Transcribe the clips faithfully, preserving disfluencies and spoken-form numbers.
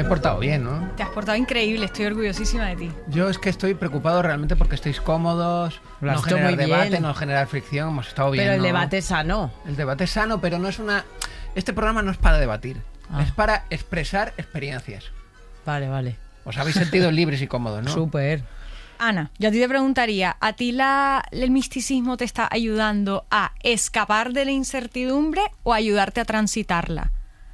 he portado bien, ¿no? Te has portado increíble, estoy orgullosísima de ti. Yo es que estoy preocupado realmente porque estáis cómodos, Lo has no hecho generar muy debate, bien. no generar fricción, hemos estado bien. Pero el ¿no? debate es sano. El debate es sano, pero no es una... Este programa no es para debatir, Ah. es para expresar experiencias. Vale, vale. Os habéis sentido libres y cómodos, ¿no? Súper. Ana, yo a ti te preguntaría, ¿a ti la, el misticismo te está ayudando a escapar de la incertidumbre o a ayudarte a transitarla?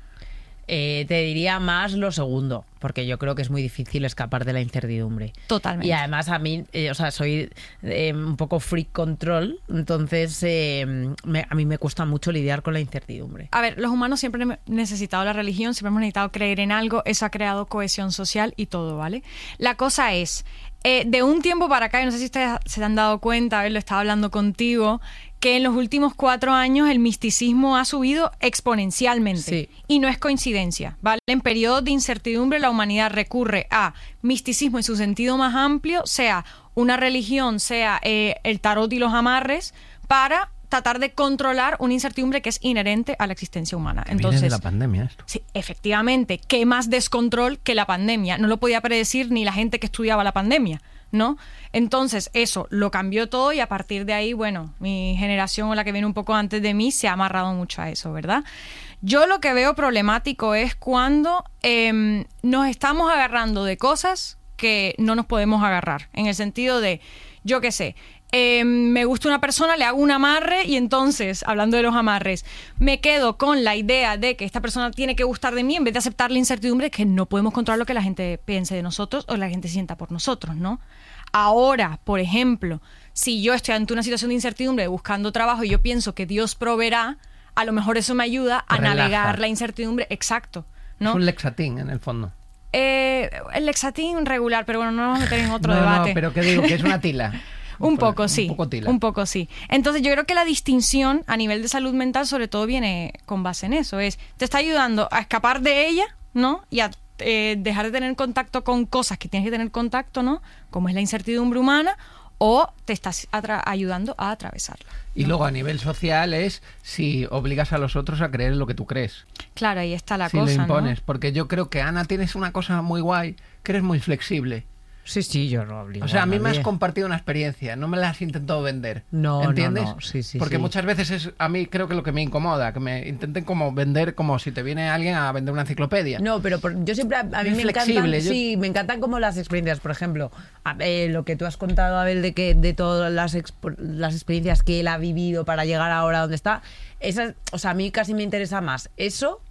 Eh, te diría más lo segundo, porque yo creo que es muy difícil escapar de la incertidumbre. Totalmente. Y además a mí, eh, o sea, soy eh, un poco freak control, entonces eh, me- a mí me cuesta mucho lidiar con la incertidumbre. A ver, los humanos siempre hemos necesitado la religión, siempre hemos necesitado creer en algo, eso ha creado cohesión social y todo, ¿vale? La cosa es, eh, de un tiempo para acá, y no sé si ustedes se han dado cuenta, a ver, lo estaba hablando contigo, que en los últimos cuatro años el misticismo ha subido exponencialmente. Sí. Y no es coincidencia, ¿vale? En periodos de incertidumbre la humanidad recurre a misticismo en su sentido más amplio, sea una religión, sea eh, el tarot y los amarres, para tratar de controlar una incertidumbre que es inherente a la existencia humana. Viene Entonces, de la pandemia esto. sí, efectivamente, ¿qué más descontrol que la pandemia? No lo podía predecir ni la gente que estudiaba la pandemia, ¿no? Entonces, eso lo cambió todo y a partir de ahí, bueno, mi generación o la que viene un poco antes de mí se ha amarrado mucho a eso, ¿verdad? Yo lo que veo problemático es cuando eh, nos estamos agarrando de cosas que no nos podemos agarrar, en el sentido de, yo qué sé, eh, me gusta una persona, le hago un amarre y entonces, hablando de los amarres, me quedo con la idea de que esta persona tiene que gustar de mí en vez de aceptar la incertidumbre de que no podemos controlar lo que la gente piense de nosotros o la gente sienta por nosotros, ¿no? Ahora, por ejemplo, si yo estoy ante una situación de incertidumbre buscando trabajo y yo pienso que Dios proveerá, a lo mejor eso me ayuda a Relaja. navegar la incertidumbre, exacto, ¿no? Es un lexatín, en el fondo. Eh, el lexatín regular, pero bueno, no nos vamos a meter en otro no, debate. No, pero ¿qué digo? Que es una tila. Un Pues, poco, sí. Un poco tila. Un poco, sí. Entonces, yo creo que la distinción a nivel de salud mental, sobre todo, viene con base en eso. Es, te está ayudando a escapar de ella, ¿no? Y a eh, dejar de tener contacto con cosas que tienes que tener contacto, ¿no? Como es la incertidumbre humana, o te estás atra- ayudando a atravesarla. Y luego a nivel social es si obligas a los otros a creer en lo que tú crees. Claro, ahí está la si cosa, lo impones. ¿no? Porque yo creo que, Ana, tienes una cosa muy guay, que eres muy flexible. Sí, sí, yo no obligo O sea, a mí me has nadie. compartido una experiencia, no me la has intentado vender. No, no, ¿entiendes? no, sí, sí, Porque sí. muchas veces es a mí creo que lo que me incomoda, que me intenten como vender como si te viene alguien a vender una enciclopedia. No, pero por- yo siempre, a, a mí Es me flexible, encantan, yo- sí, me encantan como las experiencias, por ejemplo, a- eh, lo que tú has contado, Abel, de que de todas las, expo- las experiencias que él ha vivido para llegar ahora donde está, esas, o sea, a mí casi me interesa más eso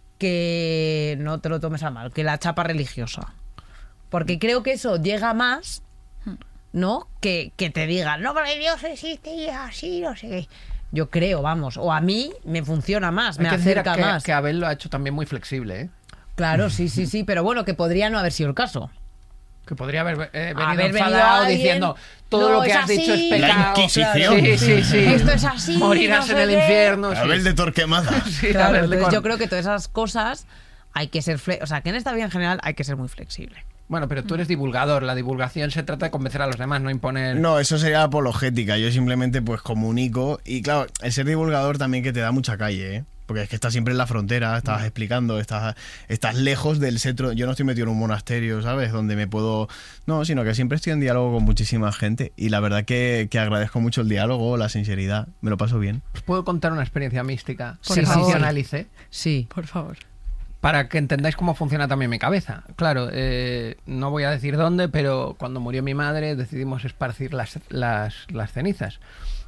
que, no te lo tomes a mal, que la chapa religiosa. Porque creo que eso llega más, ¿no? Que, que te digan, no, porque Dios existe y es así, no sé qué. Yo creo, vamos, o a mí me funciona más, Hay me que decir acerca que, más. que Abel lo ha hecho también muy flexible, ¿eh? Claro, sí, sí, sí, pero bueno, que podría no haber sido el caso. Que podría haber eh, venido Haber venido enfadado alguien, diciendo todo no, lo que es has dicho así. es La pecado. Inquisición. Sí, sí, sí. Esto es así, Morirás no en sé el qué. infierno. sí. Abel de Torquemada. Sí, Claro, Abel de entonces Cor- yo creo que todas esas cosas hay que ser fle o sea, que en esta vida en general hay que ser muy flexible. Bueno, pero tú eres divulgador. La divulgación se trata de convencer a los demás, no imponer... No, eso sería apologética. Yo simplemente pues comunico. Y claro, el ser divulgador también que te da mucha calle, ¿eh? Porque es que estás siempre en la frontera, estás explicando, estás, estás lejos del centro. Yo no estoy metido en un monasterio, ¿sabes? Donde me puedo... No, sino que siempre estoy en diálogo con muchísima gente. Y la verdad que, que agradezco mucho el diálogo, la sinceridad. Me lo paso bien. ¿Os puedo contar una experiencia mística Por que favor. racionalicé? Sí. Por favor. Para que entendáis cómo funciona también mi cabeza. Claro, eh, no voy a decir dónde, pero cuando murió mi madre decidimos esparcir las, las, las cenizas.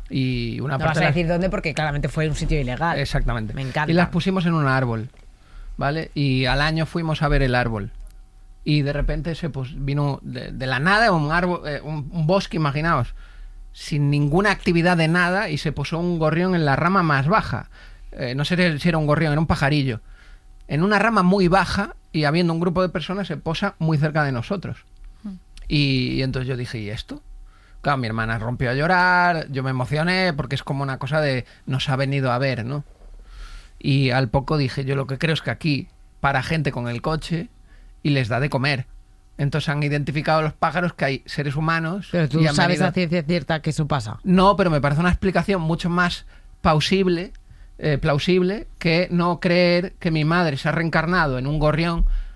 Y una No parte vas a de las- decir dónde porque claramente fue un sitio ilegal. Exactamente. Me encanta. Y las pusimos en un árbol, ¿vale? Y al año fuimos a ver el árbol. Y de repente se pues, vino de, de la nada un árbol, eh, un, un bosque, imaginaos, sin ninguna actividad de nada, y se posó un gorrión en la rama más baja. Eh, no sé si era un gorrión, era un pajarillo. En una rama muy baja, y habiendo un grupo de personas, se posa muy cerca de nosotros. Y, y entonces yo dije, ¿y esto? Claro, mi hermana rompió a llorar, yo me emocioné porque es como una cosa de nos ha venido a ver, ¿no? Y al poco dije, yo lo que creo es que aquí para gente con el coche y les da de comer. Entonces han identificado a los pájaros que hay seres humanos. Pero tú y han sabes venido- a ciencia cierta que eso pasa. No, pero me parece una explicación mucho más plausible, eh, plausible que no creer que mi madre se ha reencarnado en un gorrión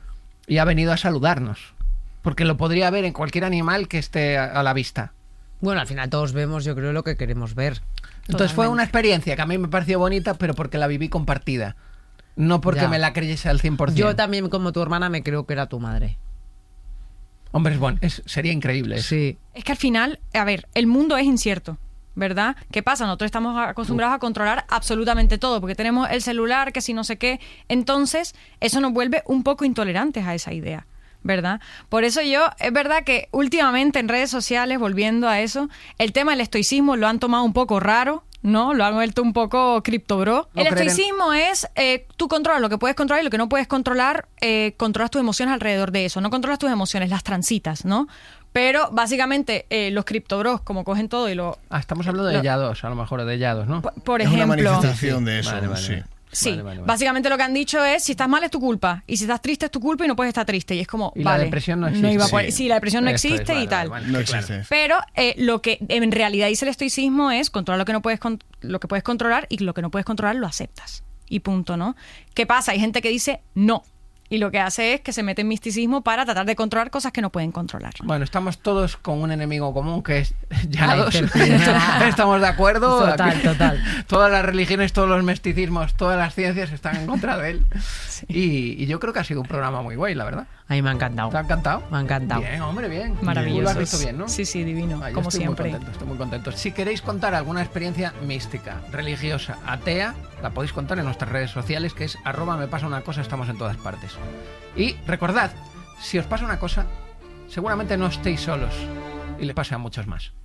y ha venido a saludarnos. Porque lo podría ver en cualquier animal que esté a, a la vista. Bueno, al final todos vemos, yo creo, lo que queremos ver. Entonces fue Totalmente. una experiencia que a mí me pareció bonita, pero porque la viví compartida. No porque Ya. me la creyese al cien por ciento. Yo también, como tu hermana, me creo que era tu madre. Hombre, es bueno, es, sería increíble eso. Sí. Es que al final, a ver, el mundo es incierto, ¿verdad? ¿Qué pasa? Nosotros estamos acostumbrados a controlar absolutamente todo, porque tenemos el celular, que si no sé qué. Entonces, eso nos vuelve un poco intolerantes a esa idea, ¿verdad? Por eso yo, es verdad que últimamente en redes sociales, volviendo a eso, el tema del estoicismo lo han tomado un poco raro, ¿no? Lo han vuelto un poco criptobro. No El creer en- estoicismo es, eh, tú controlas lo que puedes controlar y lo que no puedes controlar, eh, controlas tus emociones alrededor de eso. No controlas tus emociones, las transitas, ¿no? Pero básicamente eh, los criptobros, como cogen todo y lo... Ah, estamos hablando de Lo- Yados, a lo mejor, de Yados, ¿no? Por, por Es una ejemplo... manifestación de eso, Vale, vale, sí. vale. Sí, Vale, vale, vale. básicamente lo que han dicho es, si estás mal es tu culpa, y si estás triste es tu culpa y no puedes estar triste. Y es como, Y la vale, depresión no existe. iba a poner- Sí. sí, la depresión no Esto es, existe vale, y tal. vale, vale. No Claro. existe. Pero eh, lo que en realidad dice el estoicismo es controlar lo que no puedes con- lo que puedes controlar y lo que no puedes controlar lo aceptas. Y punto, ¿no? ¿Qué pasa? Hay gente que dice no. Y lo que hace es que se mete en misticismo para tratar de controlar cosas que no pueden controlar. Bueno, estamos todos con un enemigo común que es Yados. La incertidumbre. Estamos de acuerdo. Total, Aquí- total. Todas las religiones, todos los misticismos, todas las ciencias están en contra de él. Y, y yo creo que ha sido un programa muy guay, la verdad. A mí me ha encantado. ¿Te ha encantado? Me ha encantado. Bien, hombre, bien. Maravilloso. Tú lo has visto bien, ¿no? Sí, sí, divino, Ah, yo como estoy siempre. Muy contento, estoy muy contento. Si queréis contar alguna experiencia mística, religiosa, atea, la podéis contar en nuestras redes sociales, que es arroba me pasa una cosa, estamos en todas partes. Y recordad, si os pasa una cosa, seguramente no estéis solos y le pase a muchos más.